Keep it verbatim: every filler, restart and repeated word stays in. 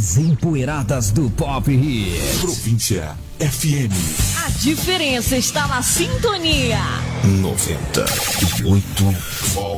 mais empoeiradas do Pop Hits. Província F M. A diferença está na sintonia. noventa e oito